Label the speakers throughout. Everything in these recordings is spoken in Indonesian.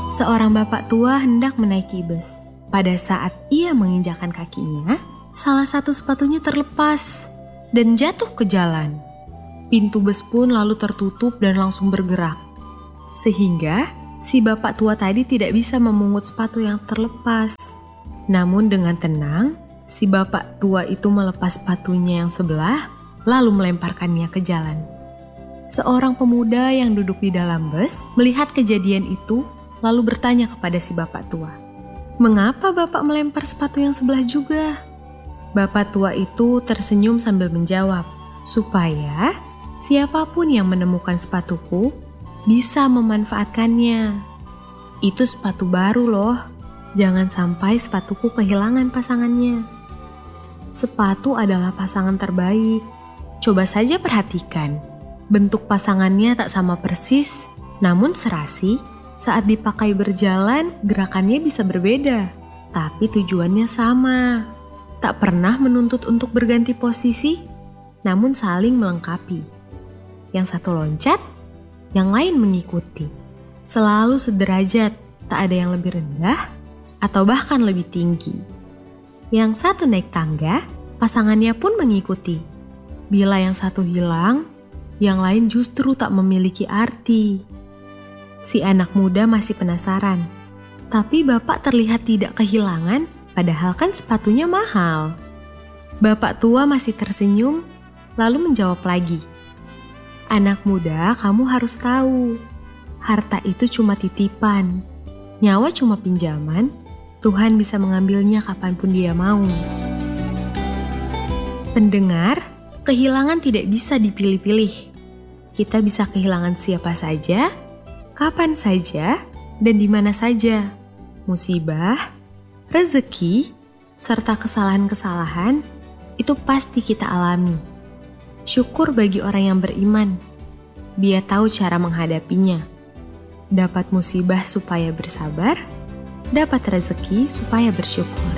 Speaker 1: Seorang bapak tua hendak menaiki bus. Pada saat ia menginjakkan kakinya, salah satu sepatunya terlepas dan jatuh ke jalan. Pintu bus pun lalu tertutup dan langsung bergerak. Sehingga si bapak tua tadi tidak bisa memungut sepatu yang terlepas. Namun dengan tenang, si bapak tua itu melepas sepatunya yang sebelah lalu melemparkannya ke jalan. Seorang pemuda yang duduk di dalam bus melihat kejadian itu lalu bertanya kepada si bapak tua, "Mengapa bapak melempar sepatu yang sebelah juga?" Bapak tua itu tersenyum sambil menjawab, "Supaya siapapun yang menemukan sepatuku bisa memanfaatkannya. Itu sepatu baru loh, jangan sampai sepatuku kehilangan pasangannya. Sepatu adalah pasangan terbaik. Coba saja perhatikan, bentuk pasangannya tak sama persis, namun serasi. Saat dipakai berjalan, gerakannya bisa berbeda, tapi tujuannya sama. Tak pernah menuntut untuk berganti posisi, namun saling melengkapi. Yang satu loncat, yang lain mengikuti. Selalu sederajat, tak ada yang lebih rendah atau bahkan lebih tinggi. Yang satu naik tangga, pasangannya pun mengikuti. Bila yang satu hilang, yang lain justru tak memiliki arti. Si anak muda masih penasaran, tapi bapak terlihat tidak kehilangan, padahal kan sepatunya mahal. Bapak tua masih tersenyum, lalu menjawab lagi, "Anak muda, kamu harus tahu, harta itu cuma titipan, nyawa cuma pinjaman, Tuhan bisa mengambilnya kapanpun Dia mau." Pendengar, kehilangan tidak bisa dipilih-pilih. Kita bisa kehilangan siapa saja, kapan saja, dan di mana saja. Musibah, rezeki, serta kesalahan-kesalahan itu pasti kita alami. Syukur bagi orang yang beriman. Dia tahu cara menghadapinya. Dapat musibah supaya bersabar, dapat rezeki supaya bersyukur.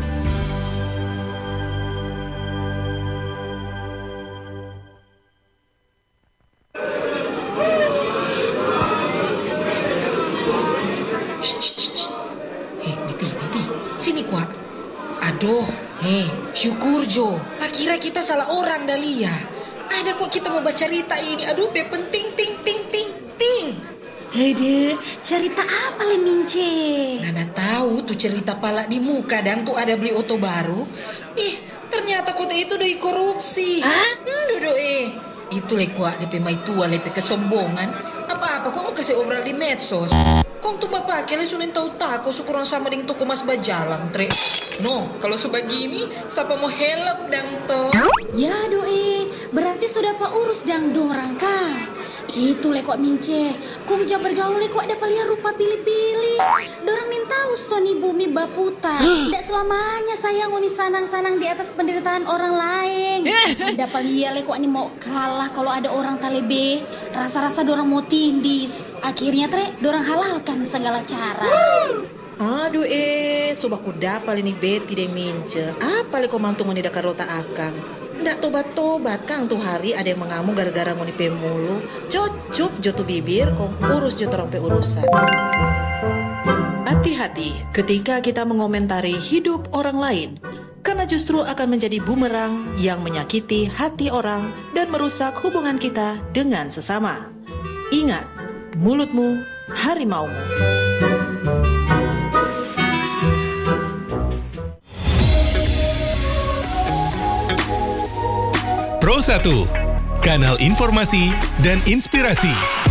Speaker 2: Meti, sini kuat. Aduh, syukur Jo. Tak kira kita salah orang Dahlia. Ada kok kita mau baca cerita ini. Aduh, penting, ting.
Speaker 3: Hede, cerita apa le Mince?
Speaker 2: Nana tahu tuh cerita pala di muka dan tuh ada beli oto baru. Ternyata kota itu doi korupsi. Dudu Itu le kuat lepe mai tua lepe kesombongan. Apa-apa kok mau kasih obral di medsos. Kong tuh bapak kele sunin tahu tako syukuran sama dengan toko mas bajalang tre. No, kalau sebegini siapa mau help dang to?
Speaker 3: Ya doi, berarti sudah pak urus dang dorang kan? Itu le kok Mince, kong jam bergaul le kok ada palia rupa pilih-pilih. Dorang nin tahu stoni bumi baputa. Tidak selamanya sayang uni sanang-sanang di atas penderitaan orang lain. Ada palia le kok ni mau kalah kalau ada orang talebe. Rasa-rasa dorang mau tindis. Akhirnya tre, dorang halalkan segala cara.
Speaker 2: Aduh sobaku dapal ini beti deh Mince. Apa le kau mantu mau tidak karota akang? Ndak tobat-tobat kang tuh hari ada yang mengamuk gara-gara ngoni pemulu. Cucup jotu bibir kong urus jotu orang pe urusan.
Speaker 4: Hati-hati ketika kita mengomentari hidup orang lain, karena justru akan menjadi bumerang yang menyakiti hati orang dan merusak hubungan kita dengan sesama. Ingat, mulutmu harimaumu.
Speaker 5: Pro 1, kanal informasi dan inspirasi.